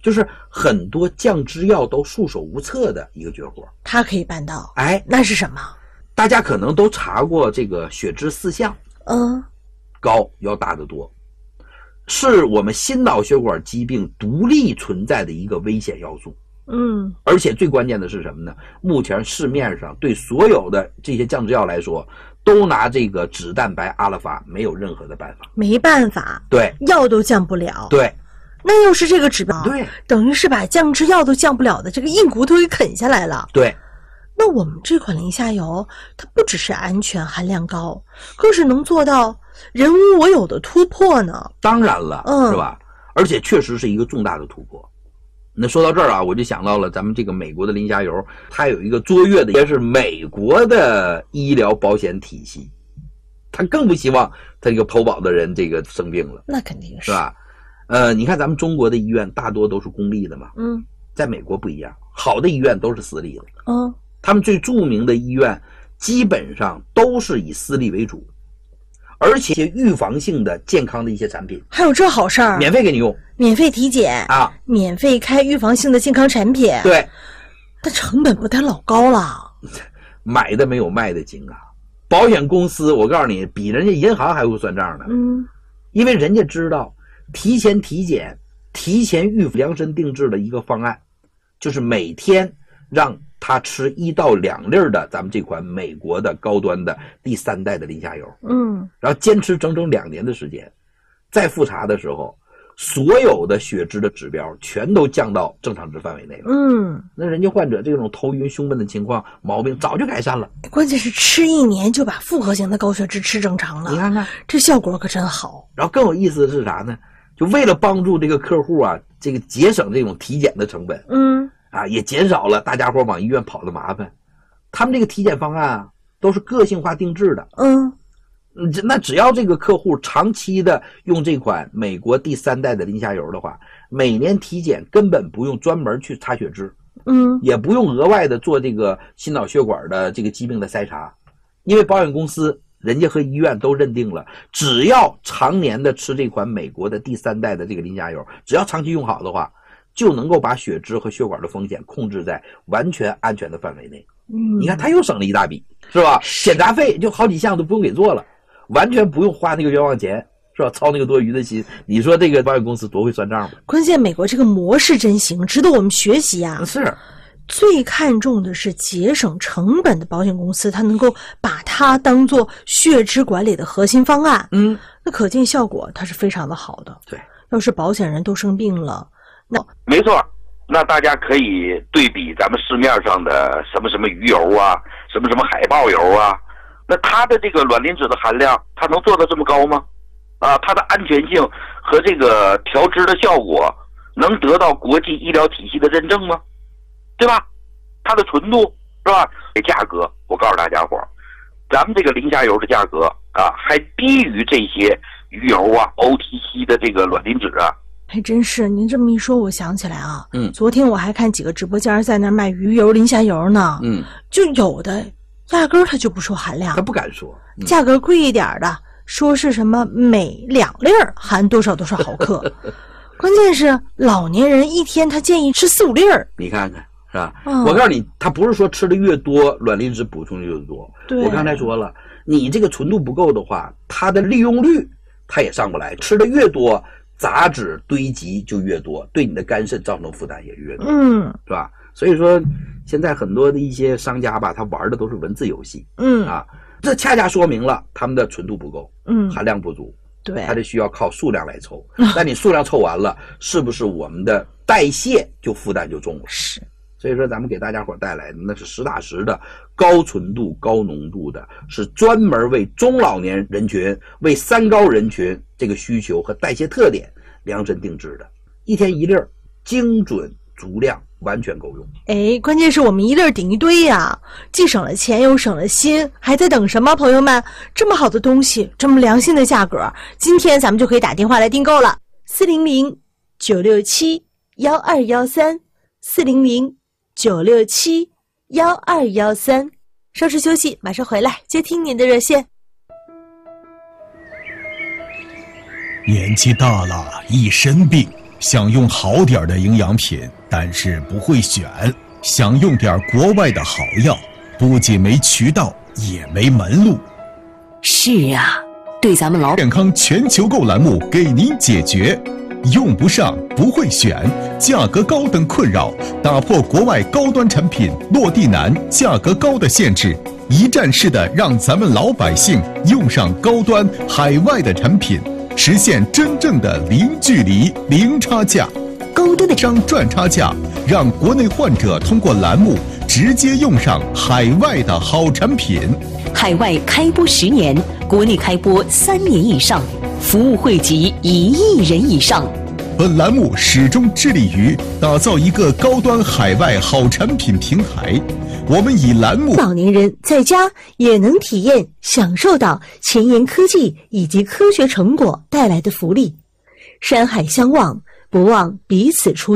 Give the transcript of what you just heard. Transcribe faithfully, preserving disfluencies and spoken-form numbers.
就是很多降脂药都束手无策的一个绝活。 他可以办到。 哎， 那是什么？ 大家可能都查过这个血脂四项， 嗯， 高要大得多，是我们心脑血管疾病独立存在的一个危险要素。 嗯， 而且最关键的是什么呢？目前市面上对所有的这些降脂药来说，都拿这个脂蛋白阿拉法没有任何的办法。 没办法， 对， 药都降不了。 对， 那又是这个指标， 对， 等于是把降脂药都降不了的这个硬骨头给啃下来了。 对。 那我们这款磷虾油，它不只是安全含量高，更是能做到人无我有的突破呢。 当然了， 嗯， 是吧？而且确实是一个重大的突破。那说到这儿啊，我就想到了咱们这个美国的磷虾油，它有一个卓越的，也是美国的医疗保险体系，它更不希望它这个投保的人这个生病了。 那肯定是， 是吧？呃，你看咱们中国的医院大多都是公立的嘛， 嗯， 在美国不一样，好的医院都是私立的。 嗯， 他们最著名的医院基本上都是以私立为主，而且预防性的健康的一些产品， 还有这好事儿， 免费给你用， 免费体检啊， 免费开预防性的健康产品。 对， 但成本不得老高了， 买的没有卖的精啊！保险公司，我告诉你，比人家银行还会算账呢。 嗯， 因为人家知道提前体检、提前预量身定制的一个方案，就是每天让他吃一到两粒的咱们这款美国的高端的第三代的磷虾油， 嗯， 然后坚持整整两年的时间，再复查的时候，所有的血脂的指标全都降到正常值范围内了。 嗯， 那人家患者这种头晕胸闷的情况毛病早就改善了。 关键是吃一年就把复合型的高血脂吃正常了， 你看看这效果可真好。 然后更有意思的是啥呢？就为了帮助这个客户啊，这个节省这种体检的成本， 嗯， 啊，也减少了大家伙往医院跑的麻烦。他们这个体检方案啊，都是个性化定制的。 嗯， 那只要这个客户长期的用这款美国第三代的磷虾油的话，每年体检根本不用专门去查血脂， 嗯， 也不用额外的做这个心脑血管的这个疾病的筛查，因为保险公司人家和医院都认定了，只要常年的吃这款美国的第三代的这个磷虾油，只要长期用好的话，就能够把血脂和血管的风险控制在完全安全的范围内。 嗯， 你看他又省了一大笔，是吧？检查费就好几项都不用给做了，完全不用花那个冤枉钱，是吧？操那个多余的心。你说这个保险公司多会算账吧？ 关键美国这个模式真行，值得我们学习啊。 是。 最看重的是节省成本的保险公司，它能够把它当做血脂管理的核心方案。 嗯， 那可见效果它是非常的好的。 对， 要是保险人都生病了，那没错。那大家可以对比咱们市面上的什么什么鱼油啊，什么什么海豹油啊，那它的这个卵磷脂的含量，它能做到这么高吗？啊，它的安全性和这个调脂的效果能得到国际医疗体系的认证吗？对吧？它的纯度是吧？这价格，我告诉大家伙，咱们这个磷虾油的价格啊，还低于这些鱼油啊、O T C 的这个卵磷脂啊。 还真是，您这么一说，我想起来啊， 嗯， 昨天我还看几个直播间在那卖鱼油、磷虾油呢， 嗯， 就有的压根儿他就不说含量， 他不敢说， 嗯、价格贵一点的，说是什么每两粒儿含多少多少毫克，关键是老年人一天他建议吃四五粒儿， 你看看。是吧？ 嗯、 我告诉你，他不是说吃的越多，卵磷脂补充的越多。 对， 我刚才说了，你这个纯度不够的话，它的利用率它也上不来。吃的越多，杂质堆积就越多，对你的肝肾造成负担也越多， 嗯， 是吧？所以说，现在很多的一些商家吧，他玩的都是文字游戏， 嗯啊，这恰恰说明了他们的纯度不够， 嗯， 含量不足。 对， 它这需要靠数量来凑。那你数量凑完了，是不是我们的代谢就负担就重了？ 是。 所以说咱们给大家伙带来的那是实打实的高纯度高浓度的，是专门为中老年人群为三高人群这个需求和代谢特点量身定制的，一天一粒儿，精准足量，完全够用。 哎，关键是我们一粒顶一堆呀，既省了钱又省了心，还在等什么？朋友们，这么好的东西，这么良心的价格，今天咱们就可以打电话来订购了，四零零九六七幺二幺三，四零零九六七幺二幺三，稍事休息，马上回来接听您的热线。 年纪大了，一身病， 想用好点的营养品，但是不会选；想用点国外的好药，不仅没渠道，也没门路。 是啊，对咱们老健康全球购栏目给您解决。用不上、不会选、价格高等困扰，打破国外高端产品落地难、价格高的限制，一站式的让咱们老百姓用上高端海外的产品，实现真正的零距离、零差价。 高端的商赚差价，让国内患者通过栏目直接用上海外的好产品。 海外开播十年，国内开播三年以上，服务惠及一亿人以上。 本栏目始终致力于打造一个高端海外好产品平台。我们以栏目老年人在家也能体验享受到前沿科技以及科学成果带来的福利。山海相望，不忘彼此出